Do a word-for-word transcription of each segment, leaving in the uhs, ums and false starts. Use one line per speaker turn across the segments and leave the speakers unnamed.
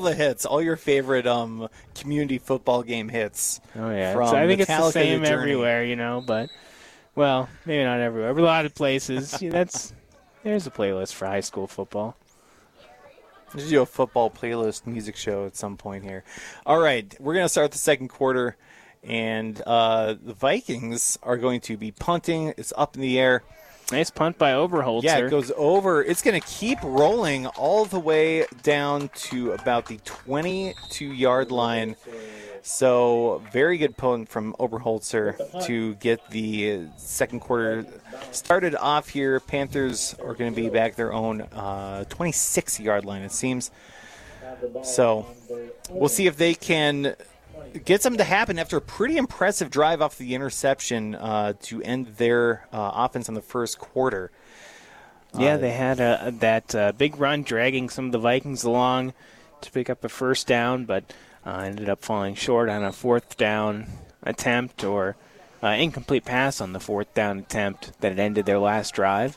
the hits, all your favorite um, community football game hits.
Oh, yeah.
From
So I think
Metallica
it's the same
to Journey.
everywhere, you know, but, well, maybe not everywhere, but a lot of places. Yeah, that's There's a playlist for high school football.
Let's do a football playlist music show at some point here. All right, we're going to start the second quarter, and uh, the Vikings are going to be punting. It's up in the air.
Nice punt by Oberholzer.
Yeah, it goes over. It's going to keep rolling all the way down to about the twenty-two-yard line. So very good punt from Oberholzer to get the second quarter started off here. Panthers are going to be back their own uh, twenty-six-yard line, it seems. So we'll see if they can get something to happen after a pretty impressive drive off the interception uh, to end their uh, offense in the first quarter.
Yeah,
uh,
they had a, that uh, big run dragging some of the Vikings along to pick up a first down, but uh, ended up falling short on a fourth down attempt or uh, incomplete pass on the fourth down attempt that ended their last drive.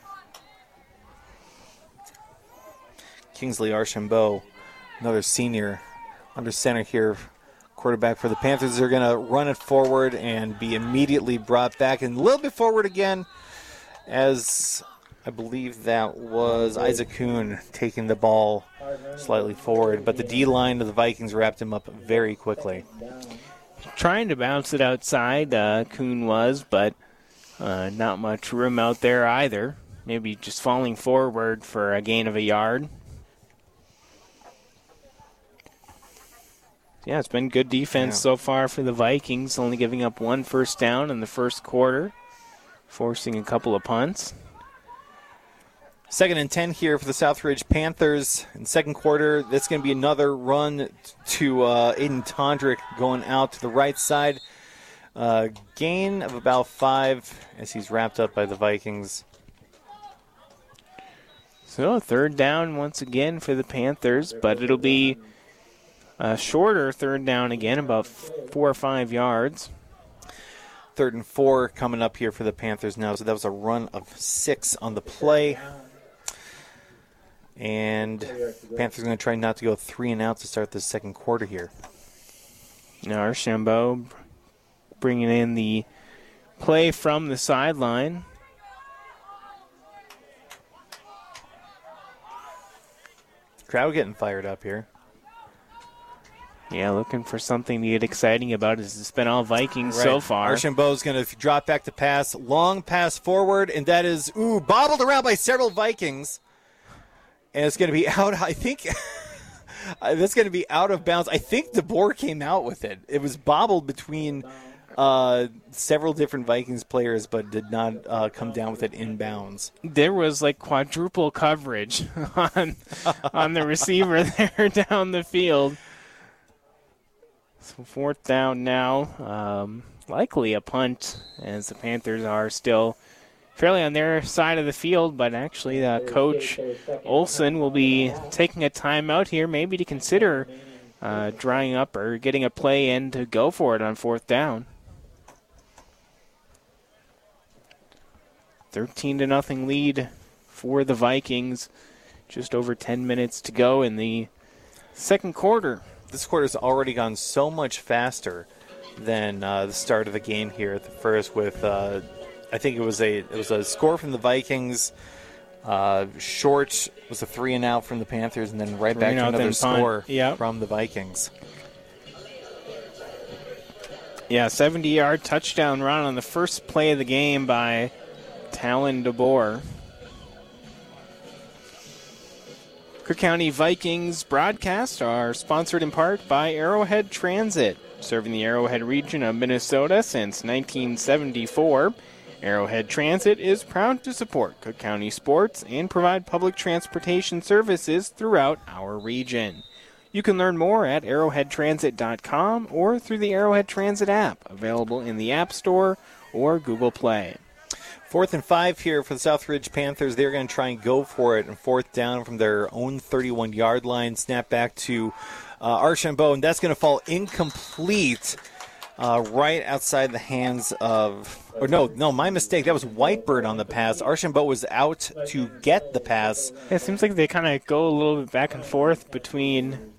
Kingsley Archambault, another senior under center here. Quarterback for the Panthers. They're going to run it forward and be immediately brought back and a little bit forward again, as I believe that was Isaac Kuhn taking the ball slightly forward. But the D-line of the Vikings wrapped him up very quickly.
Trying to bounce it outside, uh, Kuhn was, but uh, not much room out there either. Maybe just falling forward for a gain of a yard. Yeah, it's been good defense
yeah.
so far for the Vikings, only giving up one first down in the first quarter, forcing a couple of punts.
Second and ten here for the Southridge Panthers in second quarter. That's going to be another run to uh, Aiden Tondrick going out to the right side. Uh, gain of about five as he's wrapped up by the Vikings.
So third down once again for the Panthers, but it'll be a shorter third down again, about four or five yards.
Third and four coming up here for the Panthers now. So that was a run of six on the play. And Panthers going to try not to go three and out to start the second quarter here.
Now Archambault bringing in the play from the sideline.
Crowd getting fired up here.
Yeah, looking for something to get exciting about. It's been all Vikings
right.
so far.
Archambault's going to drop back to pass. Long pass forward, and that is, ooh, bobbled around by several Vikings. And it's going to be out, I think, that's going to be out of bounds. I think DeBoer came out with it. It was bobbled between uh, several different Vikings players, but did not uh, come down with it inbounds.
There was like quadruple coverage on, on the receiver there down the field. So fourth down now, um, likely a punt, as the Panthers are still fairly on their side of the field, but actually uh, Coach Olson will be taking a timeout here, maybe to consider uh, drying up or getting a play in to go for it on fourth down. thirteen to nothing lead for the Vikings. Just over ten minutes to go in the second quarter.
This quarter's already gone so much faster than uh, the start of the game here at the first. With uh, I think it was a it was a score from the Vikings. Uh, short was a three and out from the Panthers, and then right
Three
back to
out,
another
then
score
punt. Yep.
from the Vikings.
Yeah, seventy-yard touchdown run on the first play of the game by Talon DeBoer. Cook County Vikings broadcasts are sponsored in part by Arrowhead Transit, serving the Arrowhead region of Minnesota since nineteen seventy-four. Arrowhead Transit is proud to support Cook County sports and provide public transportation services throughout our region. You can learn more at arrowhead transit dot com or through the Arrowhead Transit app, available in the App Store or Google Play.
Fourth and five here for the Southridge Panthers. They're going to try and go for it. And fourth down from their own thirty-one-yard line. Snap back to uh, Archambault, and that's going to fall incomplete uh, right outside the hands of – or no, no, my mistake. That was Whitebird on the pass. Archambault was out to get the pass.
It seems like they kind of go a little bit back and forth between